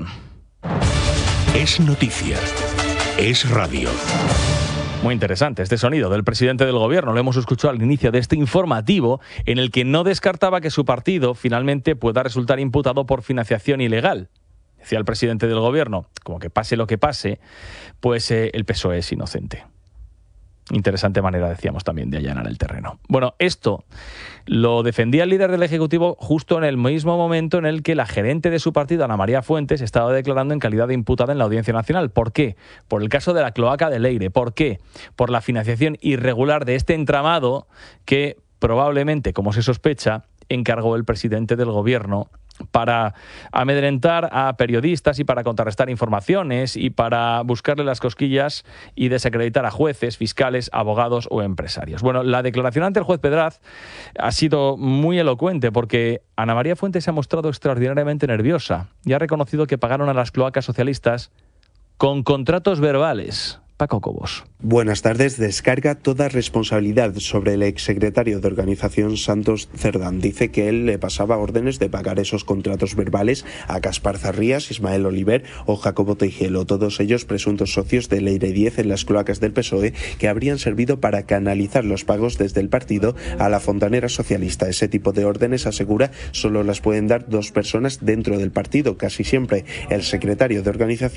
Es noticia. Es radio. Muy interesante este sonido del presidente del Gobierno. Lo hemos escuchado al inicio de este informativo, en el que no descartaba que su partido finalmente pueda resultar imputado por financiación ilegal. Decía el presidente del Gobierno, como que pase lo que pase, pues eh, el P S O E es inocente. Interesante manera, decíamos, también de allanar el terreno. Bueno, esto lo defendía el líder del Ejecutivo justo en el mismo momento en el que la gerente de su partido, Ana María Fuentes, estaba declarando en calidad de imputada en la Audiencia Nacional. ¿Por qué? Por el caso de la cloaca de Leire. ¿Por qué? Por la financiación irregular de este entramado que probablemente, como se sospecha, encargó el presidente del Gobierno para amedrentar a periodistas y para contrarrestar informaciones y para buscarle las cosquillas y desacreditar a jueces, fiscales, abogados o empresarios. Bueno, la declaración ante el juez Pedraz ha sido muy elocuente porque Ana María Fuentes se ha mostrado extraordinariamente nerviosa y ha reconocido que pagaron a las cloacas socialistas con contratos verbales Paco Cobos. Buenas tardes. Descarga toda responsabilidad sobre el exsecretario de Organización Santos Cerdán. Dice que él le pasaba órdenes de pagar esos contratos verbales a Gaspar Zarrías, Ismael Oliver o Jacobo Teijelo, todos ellos presuntos socios de Leire diez en las cloacas del P S O E, que habrían servido para canalizar los pagos desde el partido a la fontanera socialista. Ese tipo de órdenes, asegura, solo las pueden dar dos personas dentro del partido, casi siempre el secretario de Organización